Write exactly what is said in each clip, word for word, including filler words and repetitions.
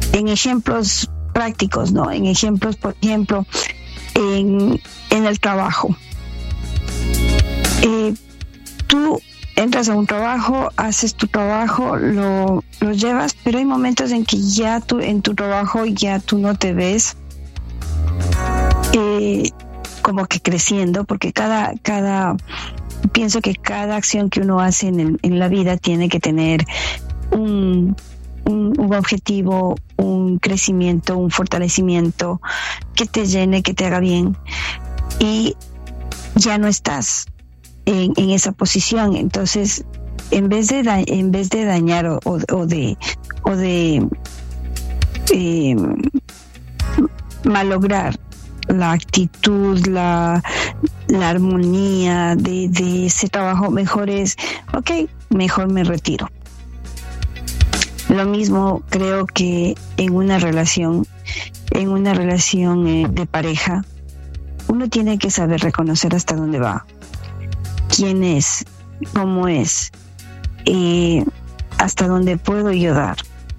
en ejemplos prácticos, ¿no? En ejemplos, por ejemplo, en, en el trabajo. Eh, tú entras a un trabajo, haces tu trabajo, lo, lo llevas, pero hay momentos en que ya tú, en tu trabajo, ya tú no te ves eh, como que creciendo, porque cada, cada, pienso que cada acción que uno hace en, el, en la vida tiene que tener un, un, un objetivo, un crecimiento, un fortalecimiento que te llene, que te haga bien, y ya no estás En, en esa posición. Entonces, en vez de da, en vez de dañar o, o, o de o de eh, malograr la actitud, la, la armonía de, de ese trabajo, mejor es, ok, mejor me retiro. Lo mismo creo que en una relación, en una relación eh, de pareja, uno tiene que saber reconocer hasta dónde va, quién es, cómo es, eh, hasta dónde puedo yo dar.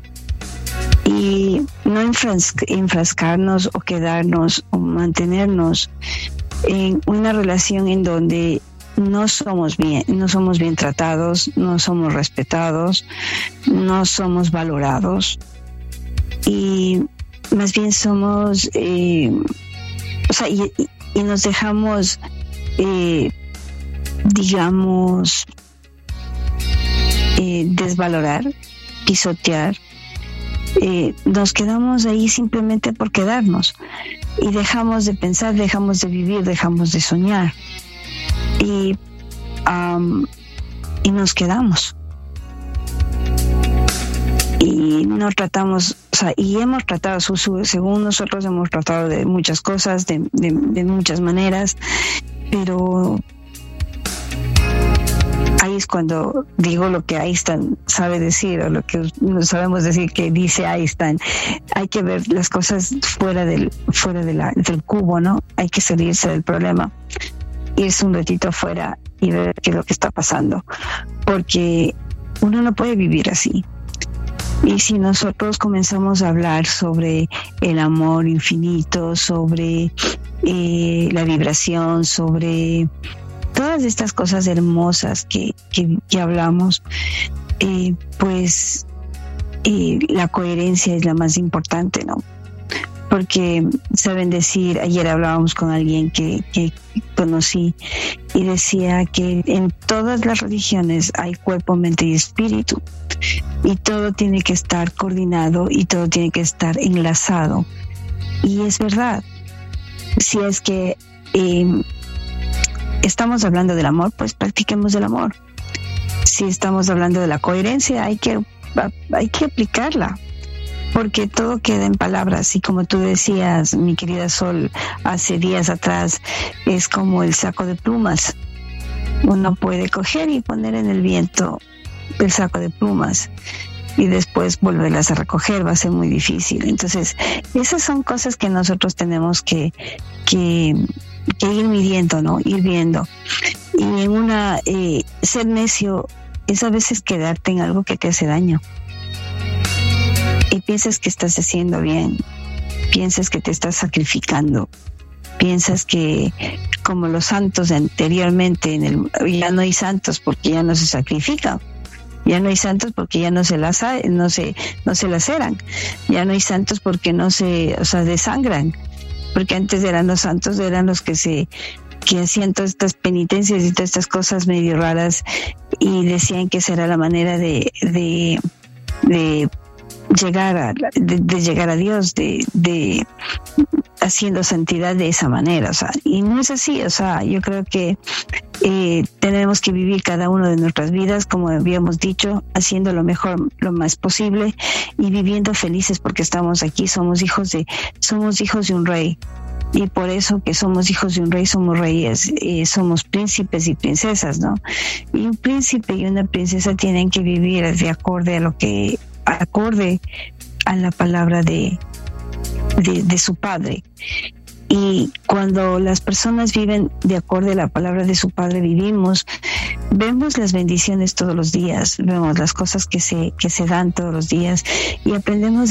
Y no enfras- enfrascarnos o quedarnos o mantenernos en una relación en donde no somos bien, no somos bien tratados, no somos respetados, no somos valorados, y más bien somos, eh, o sea, y, y nos dejamos eh, digamos, eh, desvalorar, pisotear. Eh, nos quedamos ahí simplemente por quedarnos y dejamos de pensar, dejamos de vivir, dejamos de soñar y, um, y nos quedamos y no tratamos, o sea, y hemos tratado, según nosotros hemos tratado de muchas cosas, de, de, de muchas maneras, pero ahí es cuando digo lo que Einstein sabe decir, o lo que no sabemos decir que dice Einstein. Hay que ver las cosas fuera del fuera de la, del cubo, ¿no? Hay que salirse del problema, irse un ratito afuera y ver qué es lo que está pasando, porque uno no puede vivir así. Y si nosotros comenzamos a hablar sobre el amor infinito, sobre eh, la vibración, sobre todas estas cosas hermosas que, que, que hablamos, eh, pues eh, la coherencia es la más importante, ¿no? Porque saben decir, ayer hablábamos con alguien que, que conocí y decía que en todas las religiones hay cuerpo, mente y espíritu, y todo tiene que estar coordinado y todo tiene que estar enlazado. Y es verdad. Si es que eh, estamos hablando del amor, pues practiquemos el amor. Si estamos hablando de la coherencia, hay que, hay que aplicarla, porque todo queda en palabras. Y como tú decías, mi querida Sol, hace días atrás, es como el saco de plumas. Uno puede coger y poner en el viento el saco de plumas y después volverlas a recoger, va a ser muy difícil. Entonces, esas son cosas que nosotros tenemos que, que, que ir midiendo, ¿no? Ir viendo. Y en una, eh, ser necio es a veces quedarte en algo que te hace daño. Y piensas que estás haciendo bien, piensas que te estás sacrificando, piensas que como los santos anteriormente, en el, ya no hay santos porque ya no se sacrifican. Ya no hay santos porque ya no se las no se no se laceran. Ya no hay santos porque no se, o sea, desangran. Porque antes eran los santos, eran los que se que hacían todas estas penitencias y todas estas cosas medio raras y decían que esa era la manera de de, de llegar a de, de llegar a Dios, de de haciendo santidad de esa manera, o sea, y no es así. O sea, yo creo que eh, tenemos que vivir cada uno de nuestras vidas, como habíamos dicho, haciendo lo mejor, lo más posible y viviendo felices porque estamos aquí. Somos hijos de, somos hijos de un rey, y por eso que somos hijos de un rey, somos reyes, eh, somos príncipes y princesas, ¿no? Y un príncipe y una princesa tienen que vivir de acorde a lo que, acorde a la palabra de De, de su padre. Y cuando las personas viven de acuerdo a la palabra de su padre, vivimos, vemos las bendiciones todos los días, vemos las cosas que se, que se dan todos los días y aprendemos